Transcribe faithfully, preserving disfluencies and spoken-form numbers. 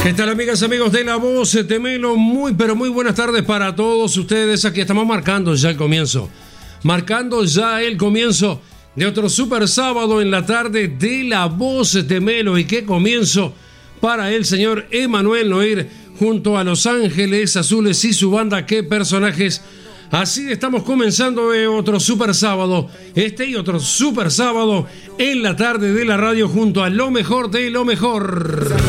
¿Qué tal, amigas, amigos de La Voz de Melo? Muy, pero muy buenas tardes para todos ustedes. Aquí estamos marcando ya el comienzo. Marcando ya el comienzo de otro super sábado en la tarde de La Voz de Melo. Y qué comienzo para el señor Emanuel Noir junto a Los Ángeles Azules y su banda. Qué personajes. Así estamos comenzando otro super sábado. Este y otro super sábado en la tarde de la radio junto a lo mejor de lo mejor.